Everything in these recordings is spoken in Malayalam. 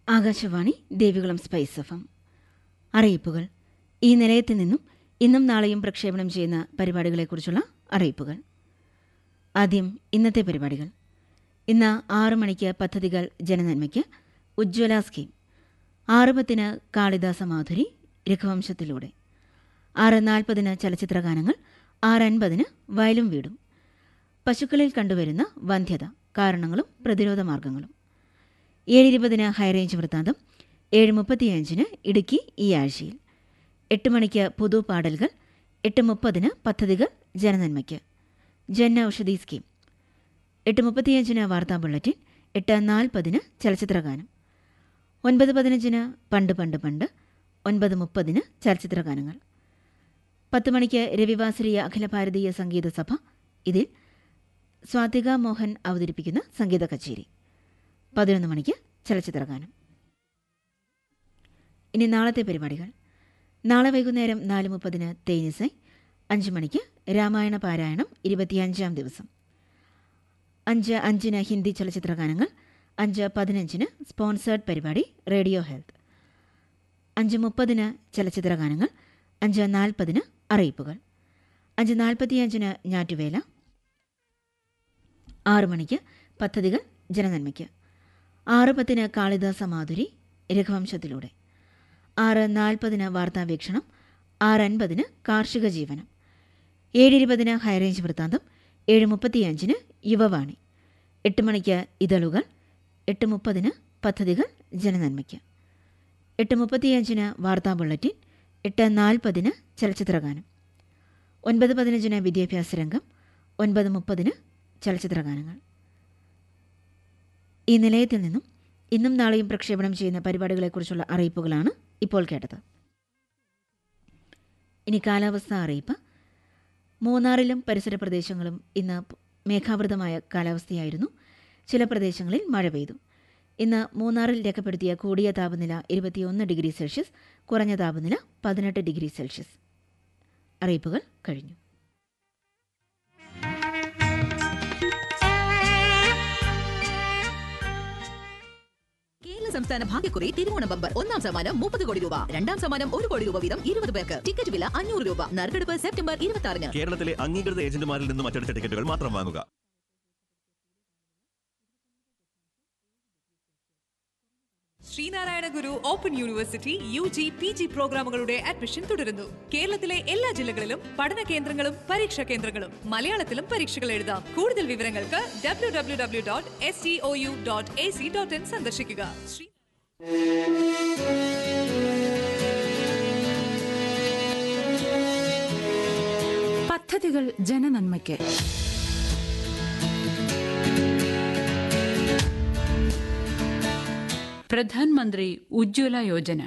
Akashvani Devikulam spice FM. അറിയിപ്പുകൾ. ഈ നിലയത്തിൽ നിന്നും ഇന്നും നാളെയും പ്രക്ഷേപണം ചെയ്യുന്ന പരിപാടികളെക്കുറിച്ചുള്ള അറിയിപ്പുകൾ. ആദ്യം ഇന്നത്തെ പരിപാടികൾ. ഇന്ന് 6 മണിക്ക് പദ്ധതികൾ ജനനന്മയ്ക്ക് ഉജ്ജ്വല സ്കീം. 6:10 കാളിദാസ മാധുരി രഘുവംശത്തിലൂടെ. 6:40 ചലച്ചിത്രഗാനങ്ങൾ. 6:50 വയലും വീടും. പശുക്കളിൽ കണ്ടുവരുന്ന വന്ധ്യത, കാരണങ്ങളും പ്രതിരോധ മാർഗങ്ങളും. 7:20 ഹൈറേഞ്ച് വൃത്താന്തം. 7:35 ഇടുക്കി ഈ ആഴ്ചയിൽ. 8 മണിക്ക് പുതുപാടലുകൾ. 8:30 പദ്ധതികൾ ജനനന്മയ്ക്ക് ജൻ ഔഷധി സ്കീം. 8:35 വാർത്താ ബുള്ളറ്റിൻ. 8:40 ചലച്ചിത്രഗാനം. 9:15 പണ്ട് പണ്ട് പണ്ട്. 9:30 ചലച്ചിത്രഗാനങ്ങൾ. 10 മണിക്ക് രവിവാസരീയ അഖില ഭാരതീയ സംഗീത സഭ. ഇതിൽ സ്വാതിക മോഹൻ അവതരിപ്പിക്കുന്ന സംഗീത കച്ചേരി. 11 മണിക്ക് ചലച്ചിത്രഗാനം. ഇനി നാളത്തെ പരിപാടികൾ. നാളെ വൈകുന്നേരം 4:30 തേനിസൈ. 5 മണിക്ക് രാമായണ പാരായണം 25-ാം ദിവസം. 5:05 ഹിന്ദി ചലച്ചിത്രഗാനങ്ങൾ. 5:15 സ്പോൺസേർഡ് പരിപാടി റേഡിയോ ഹെൽത്ത്. 5:30 ചലച്ചിത്രഗാനങ്ങൾ. 5:40 അറിയിപ്പുകൾ. 5:45 ഞാറ്റുവേല. 6 മണിക്ക് പദ്ധതികൾ ജനനന്മയ്ക്ക്. 6:10 കാളിദാസ മാധുരി രഘുവംശത്തിലൂടെ. 6:40 വാർത്താവീക്ഷണം. 6:50 കാർഷിക ജീവനം. 7:20 ഹൈറേഞ്ച് വൃത്താന്തം. 7:35 യുവവാണി. 8 മണിക്ക് ഇതളുകൾ. 8:30 പദ്ധതികൾ ജനനന്മയ്ക്ക്. 8:35 വാർത്താ ബുള്ളറ്റിൻ. 8:40 ചലച്ചിത്രഗാനം. 9:15 വിദ്യാഭ്യാസ രംഗം. 9:30 ചലച്ചിത്രഗാനങ്ങൾ. ഈ നിലയത്തിൽ നിന്നും ഇന്നും നാളെയും പ്രക്ഷേപണം ചെയ്യുന്ന പരിപാടികളെക്കുറിച്ചുള്ള അറിയിപ്പുകളാണ് ഇപ്പോൾ കേട്ടത്. ഇനി കാലാവസ്ഥാ അറിയിപ്പ്. മൂന്നാറിലും പരിസര പ്രദേശങ്ങളും ഇന്ന് മേഘാവൃതമായ കാലാവസ്ഥയായിരുന്നു. ചില പ്രദേശങ്ങളിൽ മഴ പെയ്തു. ഇന്ന് മൂന്നാറിൽ രേഖപ്പെടുത്തിയ കൂടിയ താപനില 21 ഡിഗ്രി സെൽഷ്യസ്, കുറഞ്ഞ താപനില 18 ഡിഗ്രി സെൽഷ്യസ്. അറിയിപ്പുകൾ കഴിഞ്ഞു. സംസ്ഥാന ഭാഗ്യക്കുറി തിരുവോണ ബമ്പർ. 1ാം സമ്മാനം 30 കോടി രൂപ, 2ാം സമ്മാനം 1 കോടി രൂപ വീതം 20 പേർക്ക്. ടിക്കറ്റ് വില 500 രൂപ. നറുക്കെടുപ്പ് സെപ്റ്റംബർ 26-ന്. കേരളത്തിലെ അംഗീകൃത ഏജന്റുമാരിൽ നിന്നും അച്ചടിച്ച ടിക്കറ്റുകൾ മാത്രം വാങ്ങുക. ശ്രീനാരായണ ഗുരു ഓപ്പൺ യൂണിവേഴ്സിറ്റി UG PG പ്രോഗ്രാമുകളുടെ അഡ്മിഷൻ തുടരുന്നു. കേരളത്തിലെ എല്ലാ ജില്ലകളിലും പഠന കേന്ദ്രങ്ങളും പരീക്ഷാ കേന്ദ്രങ്ങളും. മലയാളത്തിലും പരീക്ഷകൾ എഴുതാം. കൂടുതൽ വിവരങ്ങൾക്ക് www.stou.ac.in സന്ദർശിക്കുക. പദ്ധതികൾ ജനനന്മയ്ക്ക്. പ്രധാൻമന്ത്രി ഉജ്ജ്വല യോജന.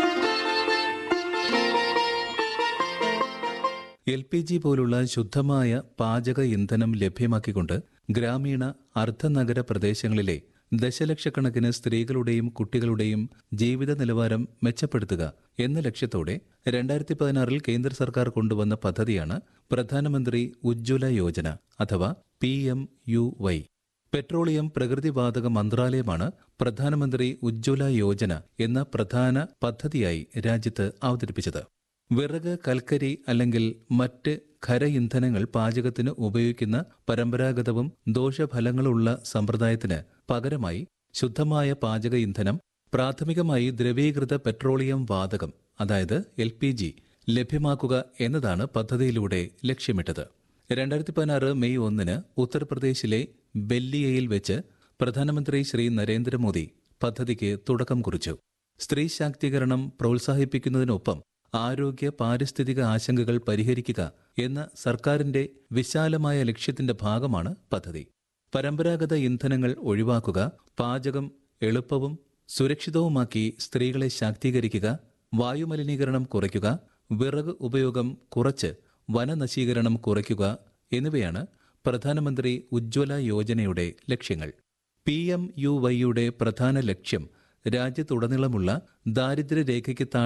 LPG പോലുള്ള ശുദ്ധമായ പാചക ഇന്ധനം ലഭ്യമാക്കിക്കൊണ്ട് ഗ്രാമീണ അർദ്ധനഗര പ്രദേശങ്ങളിലെ ദശലക്ഷക്കണക്കിന് സ്ത്രീകളുടെയും കുട്ടികളുടെയും ജീവിത നിലവാരം മെച്ചപ്പെടുത്തുക എന്ന ലക്ഷ്യത്തോടെ 2016 കേന്ദ്ര സർക്കാർ കൊണ്ടുവന്ന പദ്ധതിയാണ് പ്രധാനമന്ത്രി ഉജ്ജ്വല യോജന അഥവാ PMUY. പെട്രോളിയം പ്രകൃതിവാതക മന്ത്രാലയമാണ് പ്രധാനമന്ത്രി ഉജ്ജ്വല യോജന എന്ന പ്രധാന പദ്ധതിയായി രാജ്യത്ത് അവതരിപ്പിച്ചത്. വിറക്, കൽക്കരി അല്ലെങ്കിൽ മറ്റ് ഖര ഇന്ധനങ്ങൾ പാചകത്തിന് ഉപയോഗിക്കുന്ന പരമ്പരാഗതവും ദോഷഫലങ്ങളുള്ള സമ്പ്രദായത്തിന് പകരമായി ശുദ്ധമായ പാചക ഇന്ധനം, പ്രാഥമികമായി ദ്രവീകൃത പെട്രോളിയം വാതകം അതായത് LPG ലഭ്യമാക്കുക എന്നതാണ് പദ്ധതിയിലൂടെ ലക്ഷ്യമിട്ടത്. 2016 മെയ് 1 ഉത്തർപ്രദേശിലെ ബല്ലിയയിൽ വെച്ച് പ്രധാനമന്ത്രി ശ്രീ നരേന്ദ്രമോദി പദ്ധതിക്ക് തുടക്കം കുറിച്ചു. സ്ത്രീ ശാക്തീകരണം പ്രോത്സാഹിപ്പിക്കുന്നതിനൊപ്പം ആരോഗ്യ പാരിസ്ഥിതിക ആശങ്കകൾ പരിഹരിക്കുക എന്ന സർക്കാരിന്റെ വിശാലമായ ലക്ഷ്യത്തിന്റെ ഭാഗമാണ് പദ്ധതി. പരമ്പരാഗത ഇന്ധനങ്ങൾ ഒഴിവാക്കുക, പാചകം എളുപ്പവും സുരക്ഷിതവുമാക്കി സ്ത്രീകളെ ശാക്തീകരിക്കുക, വായുമലിനീകരണം കുറയ്ക്കുക, വിറക് ഉപയോഗം കുറച്ച് വനനശീകരണം കുറയ്ക്കുക എന്നിവയാണ് പ്രധാനമന്ത്രി ഉജ്ജ്വല യോജനയുടെ ലക്ഷ്യങ്ങൾ. PMUYയുടെ പ്രധാന ലക്ഷ്യം രാജ്യത്തുടനീളമുള്ള ദാരിദ്ര്യരേഖയ്ക്ക്